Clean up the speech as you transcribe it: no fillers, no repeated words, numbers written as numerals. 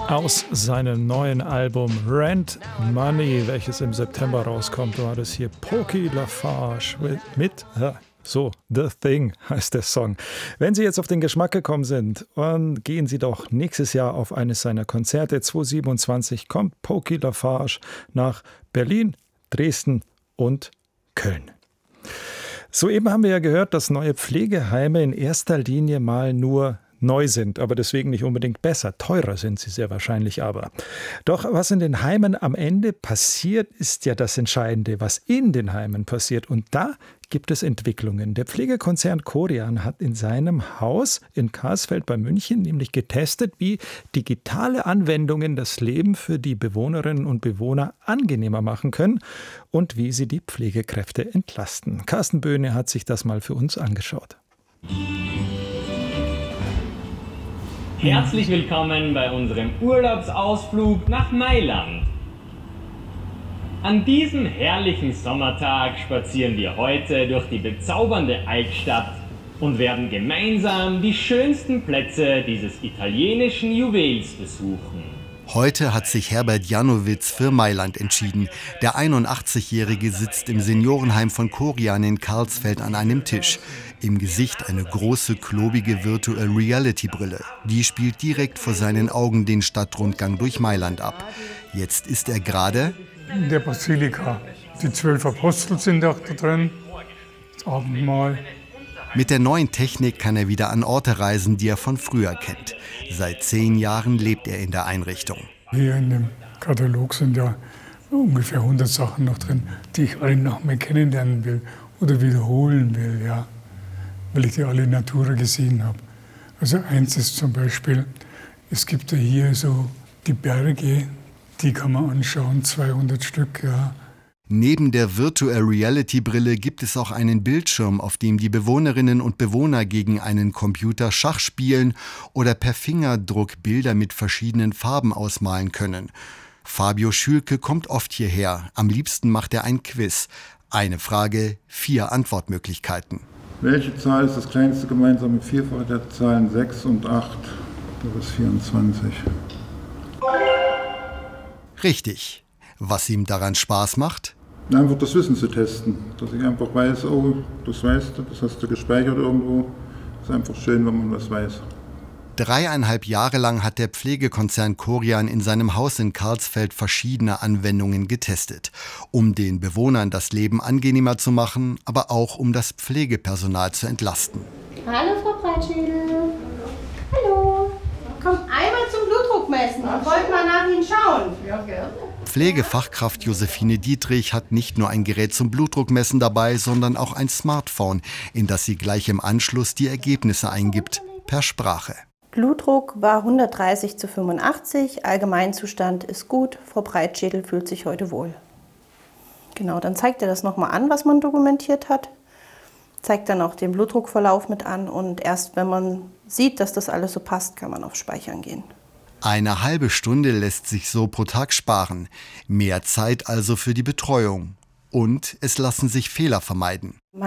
Aus seinem neuen Album Rent Money, welches im September rauskommt, war das hier Pokey Lafarge mit The Thing heißt der Song. Wenn Sie jetzt auf den Geschmack gekommen sind, dann gehen Sie doch nächstes Jahr auf eines seiner Konzerte. 2027 kommt Pokey Lafarge nach Berlin, Dresden und Köln. Soeben haben wir ja gehört, dass neue Pflegeheime in erster Linie mal nur neu sind, aber deswegen nicht unbedingt besser. Teurer sind sie sehr wahrscheinlich aber. Doch was in den Heimen am Ende passiert, ist ja das Entscheidende, was in den Heimen passiert. Und da gibt es Entwicklungen. Der Pflegekonzern Korian hat in seinem Haus in Karlsfeld bei München nämlich getestet, wie digitale Anwendungen das Leben für die Bewohnerinnen und Bewohner angenehmer machen können und wie sie die Pflegekräfte entlasten. Carsten Böhne hat sich das mal für uns angeschaut. Herzlich willkommen bei unserem Urlaubsausflug nach Mailand. An diesem herrlichen Sommertag spazieren wir heute durch die bezaubernde Altstadt und werden gemeinsam die schönsten Plätze dieses italienischen Juwels besuchen. Heute hat sich Herbert Janowitz für Mailand entschieden. Der 81-Jährige sitzt im Seniorenheim von Korian in Karlsfeld an einem Tisch. Im Gesicht eine große, klobige Virtual Reality Brille. Die spielt direkt vor seinen Augen den Stadtrundgang durch Mailand ab. Jetzt ist er gerade in der Basilika. Die 12 Apostel sind auch da drin. Das Abendmahl. Mit der neuen Technik kann er wieder an Orte reisen, die er von früher kennt. Seit 10 Jahren lebt er in der Einrichtung. Hier in dem Katalog sind ja ungefähr 100 Sachen noch drin, die ich alle noch mehr kennenlernen will oder wiederholen will, ja, weil ich die alle in Natura gesehen habe. Also eins ist zum Beispiel, es gibt ja hier so die Berge, die kann man anschauen, 200 Stück, ja. Neben der Virtual Reality Brille gibt es auch einen Bildschirm, auf dem die Bewohnerinnen und Bewohner gegen einen Computer Schach spielen oder per Fingerdruck Bilder mit verschiedenen Farben ausmalen können. Fabio Schülke kommt oft hierher. Am liebsten macht er ein Quiz. Eine Frage, 4 Antwortmöglichkeiten. Welche Zahl ist das kleinste gemeinsame Vierfache der Zahlen 6 und 8? Das ist 24. Richtig. Was ihm daran Spaß macht? Einfach das Wissen zu testen. Dass ich einfach weiß, oh, das weißt du, das hast du gespeichert irgendwo. Das ist einfach schön, wenn man was weiß. 3,5 Jahre lang hat der Pflegekonzern Korian in seinem Haus in Karlsfeld verschiedene Anwendungen getestet, um den Bewohnern das Leben angenehmer zu machen, aber auch um das Pflegepersonal zu entlasten. Hallo Frau Breitschädel. Hallo. Kommt einmal zum Blutdruck messen und wollt mal nach Ihnen schauen. Ja, gerne. Pflegefachkraft Josephine Dietrich hat nicht nur ein Gerät zum Blutdruckmessen dabei, sondern auch ein Smartphone, in das sie gleich im Anschluss die Ergebnisse eingibt, per Sprache. Blutdruck war 130/85, Allgemeinzustand ist gut, Frau Breitschädel fühlt sich heute wohl. Genau, dann zeigt er das nochmal an, was man dokumentiert hat, zeigt dann auch den Blutdruckverlauf mit an und erst wenn man sieht, dass das alles so passt, kann man auf Speichern gehen. Eine halbe Stunde lässt sich so pro Tag sparen. Mehr Zeit also für die Betreuung. Und es lassen sich Fehler vermeiden.